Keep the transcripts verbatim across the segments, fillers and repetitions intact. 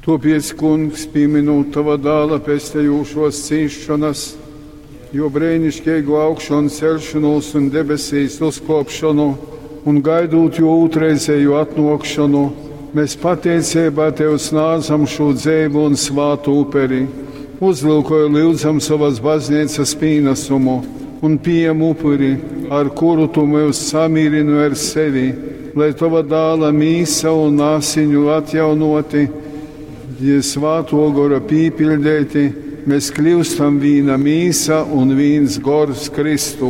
Topies, kungs, pieminot tava dēla pestējūšos cīšanas, jo brēnišķīgu augšanu, celšanos un debesīs uzkopšanu un gaidot jo otrreizēju atnākšanu, mēs pateicībā tev snādzam šo dzēbu un svātu uperi, uzlūkoju lūdzam savas baznīcas pīnesumu un pieejam upuri, ar kuru tu mūs samīrinu ar sevi, lai tava dēla mīsa un asiņu atjaunoti, ja svāto gora pīpildēti, mēs kļūstam vīna mīsa un vīns gors Kristū.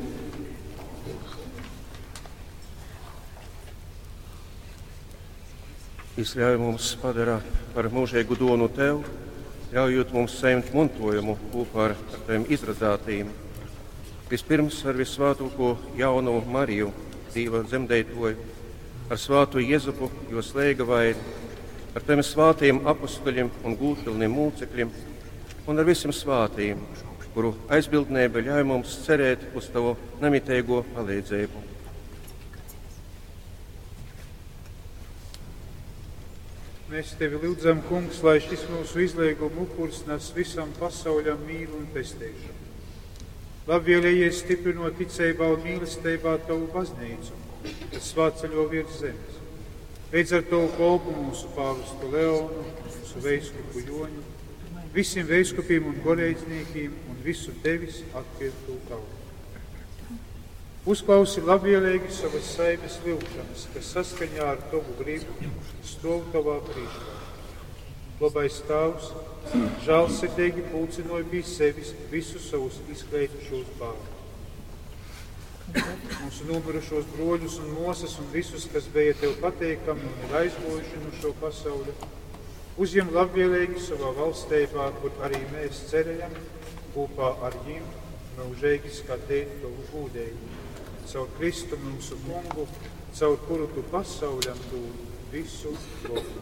Izļauj mums padara par mūžīgu donu tev, ļaujot mums saņemt mantojumu kopā ar taviem izradzātajiem. Vispirms ar visvātūko jauno Mariju, Dieva dzemdētoju, ar svātu Jēzupu, jo slēga vairi, ar tiem svātajiem apostoļiem un gūtpilniem mūcekļiem un ar visiem svātajiem, kuru aizbildnība ļauj mums cerēt uz tavu nemitēgo palīdzību. Mēs tevi lūdzam, kungs, lai šis mūsu izlieguma upuris nes visam pasauļam mīlu un pestīšanu. Labvēlējies stiprinot ticībā un mīlestībā tavu baznīcu, kas svāceļo virs zemes. Beidz ar tavu kolpu mūsu pāvestu Leonu, mūsu veiskupu Joņu, visiem veiskupiem un kolēģiniekiem un visu tevis atpirktu tautu. Uzklausi labvēlīgi savas saimes lūgšanas, kas saskaņā ar tavu gribu stāv tavā priekšā. Labais Tēvs, žēlsirdīgi pulcinoja pie sevis visus savus izklētušos bērnus. Mūsu nomirušos broļus un mosas un visus, kas bija tev pateikami un ir aizgojuši no šo pasauli, uzņem labvēlīgi savā valstībā, kur arī mēs cerējam, kopā ar viņiem mūžīgi skatīt tavu gūdējumu. Caur Kristu mūsu kungu, caur kuru tu pasauļam dod visu godu.